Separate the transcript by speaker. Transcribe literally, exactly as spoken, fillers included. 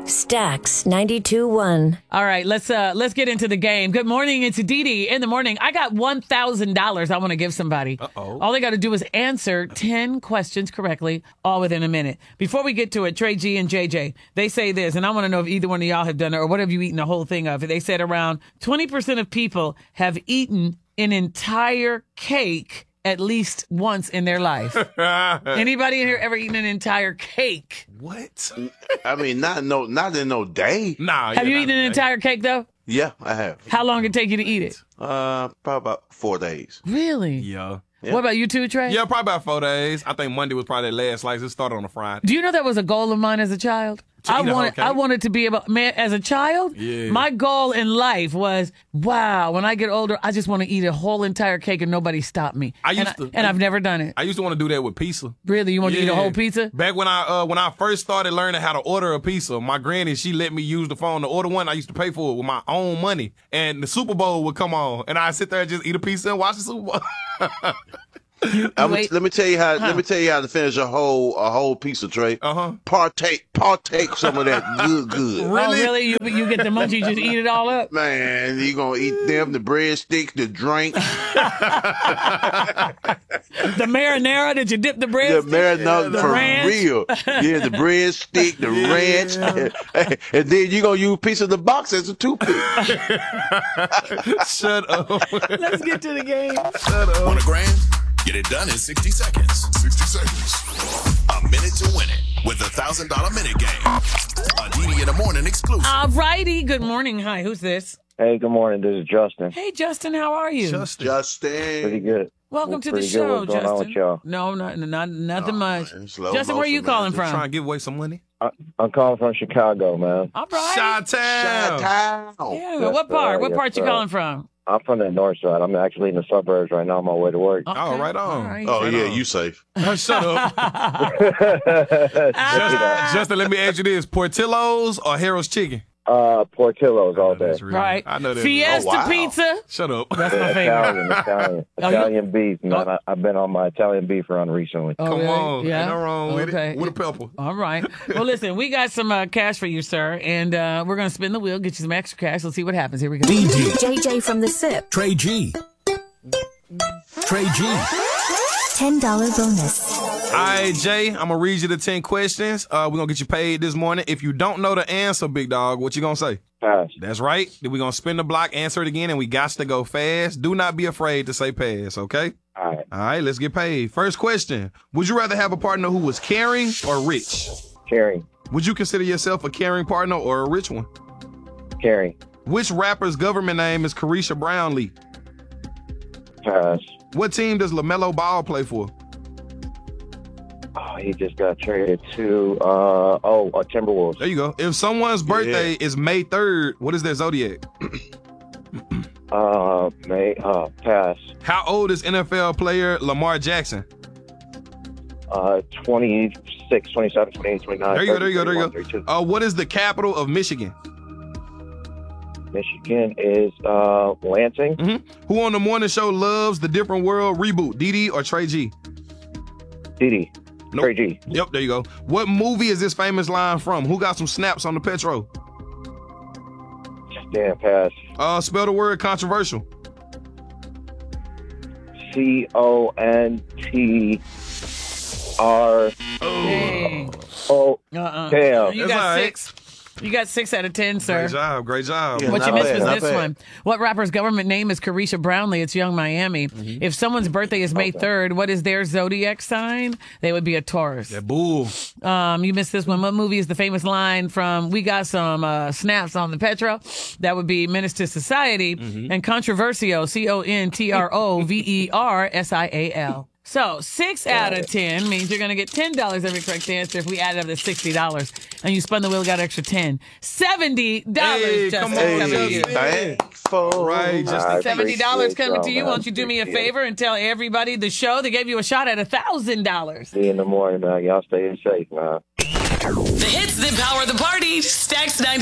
Speaker 1: Stax ninety-two point one.
Speaker 2: All right, let's uh let's get into the game. Good morning, it's Dee Dee in the morning. I got one thousand dollars I want to give somebody.
Speaker 3: Uh-oh.
Speaker 2: All they got to do is answer ten questions correctly, all within a minute. Before we get to it, Trey G and J J, they say this, and I want to know if either one of y'all have done it or what have you eaten the whole thing of. They said around twenty percent of people have eaten an entire cake at least once in their life. Anybody in here ever eaten an entire cake?
Speaker 3: What?
Speaker 4: I mean, not no, not in no day.
Speaker 3: Nah.
Speaker 2: Have
Speaker 3: yeah,
Speaker 2: you
Speaker 3: not
Speaker 2: eaten an
Speaker 3: today.
Speaker 2: entire cake, though?
Speaker 4: Yeah, I have.
Speaker 2: How long did it take you to eat it?
Speaker 4: Uh, probably about four days.
Speaker 2: Really?
Speaker 3: Yeah.
Speaker 4: Yeah.
Speaker 2: What about you too, Trey?
Speaker 3: Yeah, probably about four days. I think Monday was probably the last slice. It started on a Friday.
Speaker 2: Do you know that was a goal of mine as a child?
Speaker 3: To
Speaker 2: I
Speaker 3: eat a whole
Speaker 2: wanted,
Speaker 3: cake?
Speaker 2: I wanted to be able, man, as a child,
Speaker 3: Yeah.
Speaker 2: my goal in life was, wow, when I get older, I just want to eat a whole entire cake and nobody stop me.
Speaker 3: I used
Speaker 2: and,
Speaker 3: to-
Speaker 2: and I've never done it.
Speaker 3: I used to want to do that with pizza.
Speaker 2: Really? You want to eat a
Speaker 3: Yeah.
Speaker 2: whole pizza?
Speaker 3: Back when I uh, when I first started learning how to order a pizza, my granny, she let me use the phone to order one. I used to pay for it with my own money. And the Super Bowl would come on, and I'd sit there and just eat a pizza and watch the Super Bowl.
Speaker 4: I'm,
Speaker 2: wait.
Speaker 4: let me tell you how.
Speaker 2: Huh.
Speaker 4: Let me tell you how to finish a whole a whole piece of tray.
Speaker 3: Uh-huh.
Speaker 4: Partake, partake some of that good, good.
Speaker 2: Oh, really? You, you get the munchies, just eat it all up?
Speaker 4: Man, you gonna eat them, the breadsticks, the drink,
Speaker 2: The marinara, did you dip the bread?
Speaker 4: the marinara
Speaker 2: the
Speaker 4: for
Speaker 2: ranch.
Speaker 4: real. Yeah, the breadstick, the ranch, and then you gonna use a piece of the box as a toothpick.
Speaker 3: Shut up.
Speaker 2: Let's get to the game.
Speaker 3: Shut up.
Speaker 5: Want a grand? Get it done in sixty seconds. sixty seconds. A minute to win it with the one thousand dollars minute game. A Dee Dee in the morning exclusive.
Speaker 2: All righty. Good morning. Hi, who's this?
Speaker 6: Hey, good morning. This is Justin.
Speaker 2: Hey, Justin, how are you?
Speaker 3: Justin.
Speaker 6: Pretty
Speaker 4: Justin,
Speaker 6: good.
Speaker 2: Welcome to the
Speaker 6: Pretty good.
Speaker 2: show,
Speaker 6: What's going
Speaker 2: Justin.
Speaker 6: on with y'all?
Speaker 2: No, not, not nothing
Speaker 4: Oh,
Speaker 2: much.
Speaker 4: man, slow
Speaker 2: Justin, where are you
Speaker 4: motion, man.
Speaker 2: calling
Speaker 4: Just
Speaker 2: from?
Speaker 3: Trying to give away some money.
Speaker 6: I, I'm calling from Chicago, man.
Speaker 2: All right.
Speaker 3: Chi-town.
Speaker 4: Chi-town.
Speaker 2: Yeah,
Speaker 6: Yes,
Speaker 2: what part?
Speaker 6: sir.
Speaker 2: What
Speaker 6: Yes,
Speaker 2: part you
Speaker 6: sir.
Speaker 2: calling from?
Speaker 6: I'm from the north side. I'm actually in the suburbs right now on my way to work.
Speaker 2: Okay.
Speaker 3: Oh, right on.
Speaker 2: All right.
Speaker 4: Oh
Speaker 3: Right
Speaker 4: yeah,
Speaker 3: on.
Speaker 4: you safe.
Speaker 3: Shut up.
Speaker 2: Ah.
Speaker 3: Justin, let me ask you this. Portillo's or Harold's Chicken?
Speaker 6: Uh, Portillo's all day.
Speaker 3: That's real.
Speaker 2: Right.
Speaker 3: I know that.
Speaker 2: Fiesta
Speaker 4: Oh, wow.
Speaker 2: Pizza.
Speaker 3: Shut up.
Speaker 2: That's my favorite.
Speaker 6: Italian, Italian,
Speaker 2: Oh, you-
Speaker 6: Italian beef, man. I, I've been on my Italian beef run recently.
Speaker 2: Oh,
Speaker 3: Come
Speaker 2: really?
Speaker 3: on.
Speaker 2: Yeah.
Speaker 3: Ain't no wrong with
Speaker 2: Okay.
Speaker 3: it. With a pepper.
Speaker 2: All right. Well, listen, we got some uh, cash for you, sir, and uh, we're going to spin the wheel, get you some extra cash. Let's see what happens. Here we go.
Speaker 1: J J from the SIP.
Speaker 7: Trey G. Trey G.
Speaker 1: ten dollars bonus.
Speaker 3: All right, Jay, I'm going to read you the ten questions. Uh, we're going to get you paid this morning. If you don't know the answer, big dog, what you going to say?
Speaker 6: Pass.
Speaker 3: That's right. Then we're going to spin the block, answer it again, and we got to go fast. Do not be afraid to say pass, okay?
Speaker 6: All right.
Speaker 3: All right, let's get paid. First question. Would you rather have a partner who was caring or rich?
Speaker 6: Caring.
Speaker 3: Would you consider yourself a caring partner or a rich one?
Speaker 6: Caring.
Speaker 3: Which rapper's government name is Carisha Brownlee?
Speaker 6: Pass.
Speaker 3: What team does LaMelo Ball play for?
Speaker 6: Oh, he just got traded to, uh, oh, uh, Timberwolves.
Speaker 3: There you go. If someone's birthday is May third, what is their zodiac?
Speaker 6: Uh, May, uh, pass.
Speaker 3: How old is N F L player Lamar Jackson?
Speaker 6: Uh, twenty-six, twenty-seven, twenty-eight, twenty-nine.
Speaker 3: There you go, there you go, there you
Speaker 6: thirty,
Speaker 3: go.
Speaker 6: thirty-one,
Speaker 3: Uh, what is the capital of Michigan?
Speaker 6: thirty-two. Michigan is, uh, Lansing.
Speaker 3: hmm Who on the morning show loves the Different World reboot, Dee Dee or Trey G?
Speaker 6: Dee Dee.
Speaker 3: Nope.
Speaker 6: Trey G.
Speaker 3: Yep, there you go. What movie is this famous line from? Who got some snaps on the Petro?
Speaker 6: Damn, pass.
Speaker 3: Uh, spell the word controversial.
Speaker 6: C O N T R
Speaker 2: Dang.
Speaker 6: O.
Speaker 2: Uh-uh.
Speaker 6: Damn.
Speaker 2: You
Speaker 3: That's
Speaker 2: got
Speaker 3: all right.
Speaker 2: six. You got six out of ten, sir.
Speaker 3: Great job, great job.
Speaker 4: Yeah.
Speaker 2: What you
Speaker 4: Not
Speaker 2: missed
Speaker 4: bad,
Speaker 2: was
Speaker 4: not
Speaker 2: this
Speaker 4: bad.
Speaker 2: one. What rapper's government name is Carisha Brownlee? It's Young Miami.
Speaker 3: Mm-hmm.
Speaker 2: If someone's birthday is May third, what is their zodiac sign? They would be a Taurus.
Speaker 3: That bull.
Speaker 2: Um, you missed this one. What movie is the famous line from We Got Some uh, Snaps on the Petro? That would be Menace to Society.
Speaker 3: Mm-hmm.
Speaker 2: And Controversial, C O N T R O V E R S I A L. So six out of ten means you're going to get ten dollars every correct answer if we add it up to sixty dollars. And you spun the wheel, got extra ten. seventy dollars,
Speaker 3: Hey,
Speaker 2: Justin,
Speaker 3: come on,
Speaker 2: coming to you.
Speaker 3: Justin.
Speaker 4: Thankful.
Speaker 3: Right, just
Speaker 6: I
Speaker 2: seventy dollars
Speaker 6: appreciate
Speaker 2: coming to
Speaker 6: y'all,
Speaker 2: you.
Speaker 6: man.
Speaker 2: Won't you do me a
Speaker 6: Appreciate it.
Speaker 2: favor and tell everybody the show? They gave you a shot at one thousand dollars.
Speaker 6: See you in the morning, man. Y'all stay safe, man.
Speaker 8: The hits that power the party. Stax ninety.